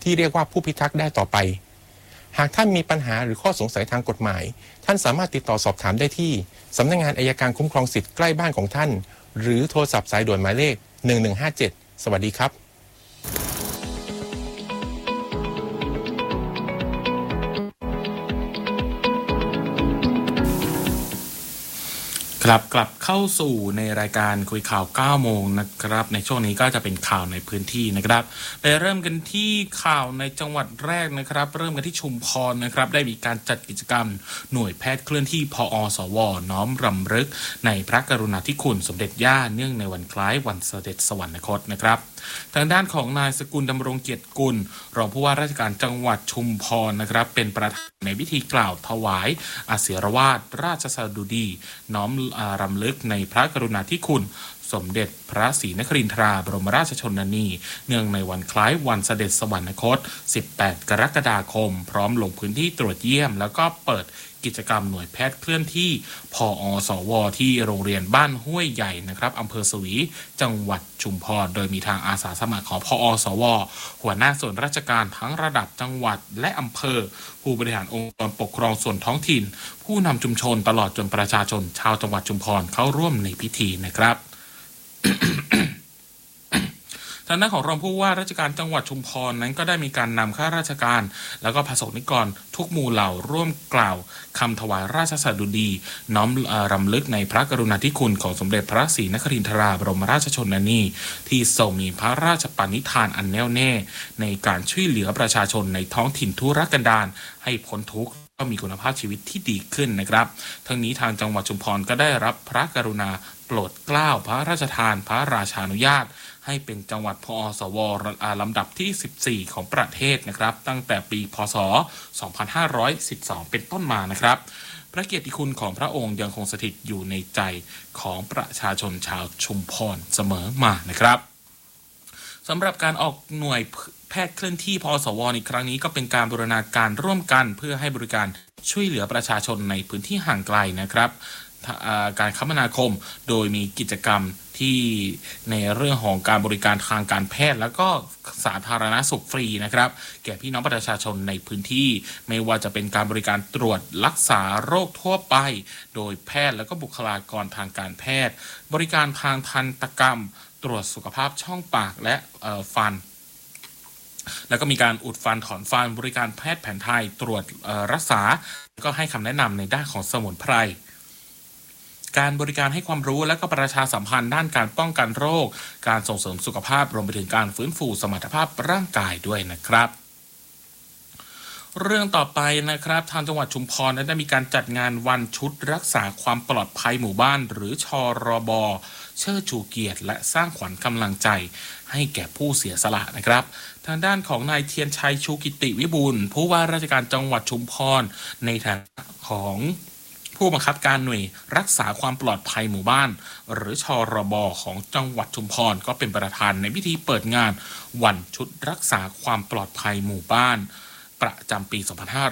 ที่เรียกว่าผู้พิทักษ์ได้ต่อไปหากท่านมีปัญหาหรือข้อสงสัยทางกฎหมายท่านสามารถติดต่อสอบถามได้ที่สำนักงานอัยการคุ้มครองสิทธิ์ใกล้บ้านของท่านหรือโทรศัพท์สายด่วนหมายเลข1157สวัสดีครับกลับเข้าสู่ในรายการคุยข่าว9โมงนะครับในช่วงนี้ก็จะเป็นข่าวในพื้นที่นะครับไปเริ่มกันที่ข่าวในจังหวัดแรกนะครับเริ่มกันที่ชุมพรนะครับได้มีการจัดกิจกรรมหน่วยแพทย์เคลื่อนที่พอสวน้อมรำลึกในพระกรุณาธิคุณสมเด็จย่าเนื่องในวันคล้ายวันเสด็จสวรรคตนะครับทางด้านของนายสกุลดำรงเกียรติกุลรองผู้ว่าราชการจังหวัดชุมพรนะครับเป็นประธานในพิธีกล่าวถวายอาศิรวาทราชสดุดีน้อมรำลึกในพระกรุณาธิคุณสมเด็จพระศรีนครินทราบรมราชชนนีเนื่องในวันคล้ายวันเสด็จสวรรคต18กรกฎาคมพร้อมลงพื้นที่ตรวจเยี่ยมแล้วก็เปิดกิจกรรมหน่วยแพทย์เคลื่อนที่พอสวที่โรงเรียนบ้านห้วยใหญ่นะครับอำเภอสวีจังหวัดชุมพรโดยมีทางอาสาสมัครของพอสวหัวหน้าส่วนราชการทั้งระดับจังหวัดและอำเภอผู้บริหารองค์กรปกครองส่วนท้องถิ่นผู้นำชุมชนตลอดจนประชาชนชาวจังหวัดชุมพรเข้าร่วมในพิธีนะครับ ทางด้านของรองผู้ว่าราชการจังหวัดชุมพรนั้นก็ได้มีการนำข้าราชการแล้วก็ประสบนิกรทุกหมู่เหล่าร่วมกล่าวคำถวายราชสดุดีน้อมรำลึกในพระกรุณาธิคุณของสมเด็จพระศรีนครินทราบรมราชชนนีที่ทรงมีพระราชปณิธานอันแน่วแน่ในการช่วยเหลือประชาชนในท้องถิ่นทุรกันดารให้พ้นทุกข์ก็มีคุณภาพชีวิตที่ดีขึ้นนะครับทั้งนี้ทางจังหวัดชุมพรก็ได้รับพระกรุณาโปรดเกล้าพระราชทานพระราชานุญาตให้เป็นจังหวัดพอสวลำดับที่14ของประเทศนะครับตั้งแต่ปีพศ2512เป็นต้นมานะครับพระเกียรติคุณของพระองค์ยังคงสถิตอยู่ในใจของประชาชนชาวชุมพรเสมอมานะครับสำหรับการออกหน่วยแพทย์เคลื่อนที่พอสวในครั้งนี้ก็เป็นการบูรณาการร่วมกันเพื่อให้บริการช่วยเหลือประชาชนในพื้นที่ห่างไกลนะครับการคมนาคมโดยมีกิจกรรมที่ในเรื่องของการบริการทางการแพทย์แล้วก็สาธารณสุขฟรีนะครับแก่พี่น้องประชาชนในพื้นที่ไม่ว่าจะเป็นการบริการตรวจรักษาโรคทั่วไปโดยแพทย์แล้วก็บุคลากรทางการแพทย์บริการทางทันตกรรมตรวจสุขภาพช่องปากและฟันแล้วก็มีการอุดฟันถอนฟันบริการแพทย์แผนไทยตรวจรักษาก็ให้คำแนะนำในด้านของสมุนไพรการบริการให้ความรู้และก็ประชาสัมพันธ์ด้านการป้องกันโรคการส่งเสริมสุขภาพรวมไปถึงการฟื้นฟูสมรรถภาพร่างกายด้วยนะครับเรื่องต่อไปนะครับทางจังหวัดชุมพรได้มีการจัดงานวันชุดรักษาความปลอดภัยหมู่บ้านหรือชรบเชิดชูเกียรติและสร้างขวัญกำลังใจให้แก่ผู้เสียสละนะครับทางด้านของนายเทียนชัยชูกิติวิบูลย์ผู้ว่าราชการจังหวัดชุมพรในฐานะของผู้บังคับการหน่วยรักษาความปลอดภัยหมู่บ้านหรือชรบของจังหวัดชุมพรก็เป็นประธานในพิธีเปิดงานวันชุดรักษาความปลอดภัยหมู่บ้านประจำปี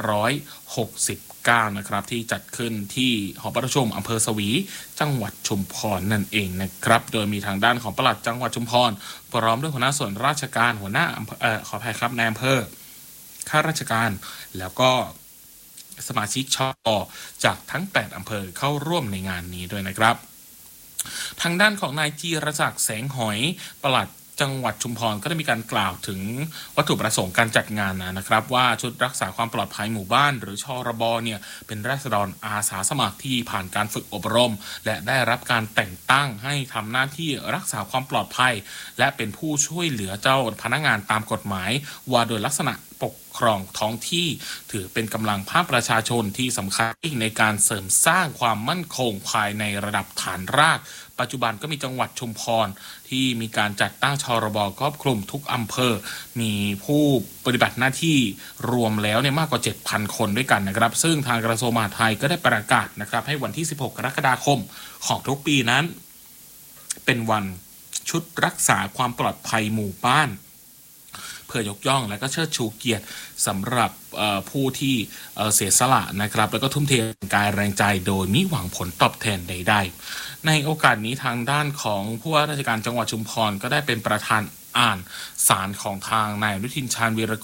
2569นะครับที่จัดขึ้นที่หอประชุมอำเภอสวีจังหวัดชุมพรนั่นเองนะครับโดยมีทางด้านของปลัดจังหวัดชุมพรพร้อมด้วยหัวหน้าส่วนราชการหัวหน้าขออภัยครับนายอำเภอข้าราชการแล้วก็สมาชิกชรจากทั้ง8อำเภอเข้าร่วมในงานนี้ด้วยนะครับทางด้านของนายจีรศักดิ์แสงหอยปลัดจังหวัดชุมพรก็ได้มีการกล่าวถึงวัตถุประสงค์การจัดงานนะครับว่าชุดรักษาความปลอดภัยหมู่บ้านหรือชรบเนี่ยเป็นราษฎรอาสาสมัครที่ผ่านการฝึกอบรมและได้รับการแต่งตั้งให้ทำหน้าที่รักษาความปลอดภัยและเป็นผู้ช่วยเหลือเจ้าพนักงานตามกฎหมายว่าโดยลักษณะปกครองท้องที่ถือเป็นกำลังภาคประชาชนที่สำคัญในการเสริมสร้างความมั่นคงภายในระดับฐานรากปัจจุบันก็มีจังหวัดชุมพรที่มีการจัดตั้งชรบครอบคลุมทุกอำเภอมีผู้ปฏิบัติหน้าที่รวมแล้วมากกว่า 7,000 คนด้วยกันนะครับซึ่งทางกระทรวงมหาดไทยก็ได้ประกาศนะครับให้วันที่16กรกฎาคมของทุกปีนั้นเป็นวันชุดรักษาความปลอดภัยหมู่บ้านเพื่อยกย่องและก็เชิดชูเกียรติสำหรับผู้ที่เสียสละนะครับแล้วก็ทุ่มเทกายแรงใจโดยมิหวังผลตอบแทนใดๆในโอกาสนี้ทางด้านของผู้ว่าราชการจังหวัดชุมพรก็ได้เป็นประธานอ่านสารของทางนายอนุทินชาญวีร